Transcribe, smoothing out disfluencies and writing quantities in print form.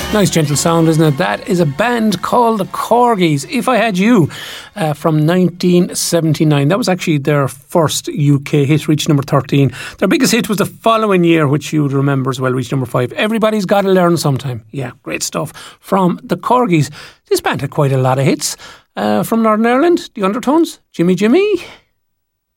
Nice gentle sound, isn't it? That is a band called the Corgis. If I Had You, from 1979. That was actually their first UK hit, reached number 13. Their biggest hit was the following year, which you would remember as well, reached number 5. Everybody's Gotta Learn Sometime. Yeah, great stuff from the Corgis. This band had quite a lot of hits. From Northern Ireland, the Undertones, Jimmy Jimmy.